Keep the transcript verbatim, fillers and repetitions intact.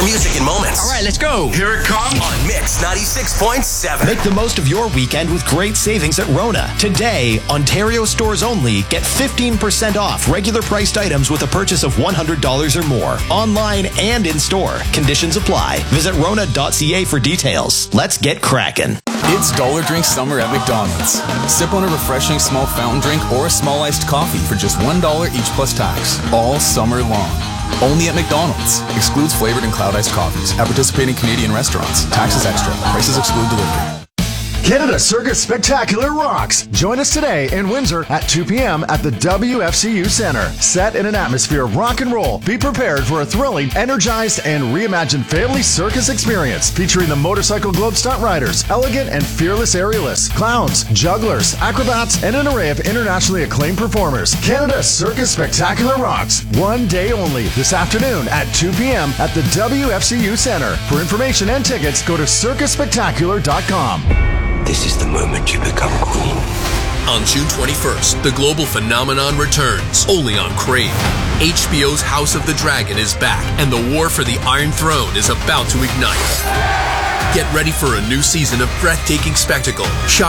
music and moments. All right, let's go. Here it comes on Mix ninety-six point seven. Make the most of your weekend with great savings at Rona. Today, Ontario stores only, get fifteen percent off regular priced items with a purchase of one hundred dollars or more. Online and in store. Conditions apply. Visit rona dot c a for details. Let's get cracking. It's Dollar Drink Summer at McDonald's. Sip on a refreshing small fountain drink or a small iced coffee for just one dollar each plus tax. All summer long. Only at McDonald's. Excludes flavored and cloud iced coffees. At participating Canadian restaurants. Taxes extra. Prices exclude delivery. Canada Circus Spectacular rocks. Join us today in Windsor at two p.m. at the W F C U Center. Set in an atmosphere of rock and roll, be prepared for a thrilling, energized, and reimagined family circus experience featuring the Motorcycle Globe Stunt Riders, elegant and fearless aerialists, clowns, jugglers, acrobats, and an array of internationally acclaimed performers. Canada Circus Spectacular rocks. One day only this afternoon at two p.m. at the W F C U Center. For information and tickets, go to circus spectacular dot com. This is the moment you become queen. On June twenty-first, the global phenomenon returns, only on Crave. H B O's House of the Dragon is back, and the war for the Iron Throne is about to ignite. Get ready for a new season of breathtaking spectacle.